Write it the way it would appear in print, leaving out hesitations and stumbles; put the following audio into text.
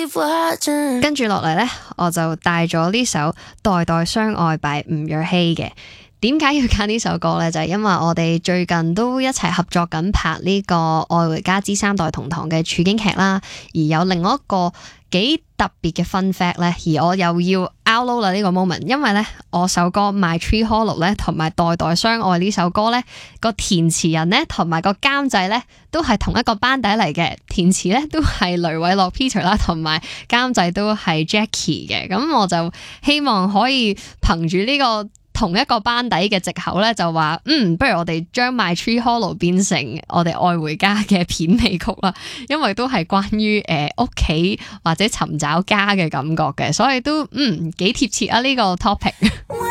跟住落嚟呢，我就帶咗呢首《代代相愛》by 吳若希嘅。點解要揀呢首歌呢？就係因為我哋最近都一齊合作緊拍呢個《愛回家之三代同堂》嘅處境劇啦，而有另外一個幾特別嘅 fun fact 呢，而我又要 outload 啦呢個 moment，因為呢，我首歌《My Tree Hollow》呢同埋《代代相愛》呢首歌呢，個填詞人呢同埋個監製呢都係同一個班底嚟嘅，填詞呢都係雷偉樂 Peter 啦，同埋監製都係 Jackie 嘅，咁我就希望可以憑住呢個同一個班底嘅藉口咧，就話不如我哋將 My Tree Hollow 變成我哋愛回家嘅片尾曲啦，因為都係關於屋企或者尋找家嘅感覺嘅，所以都幾貼切啊呢個 topic。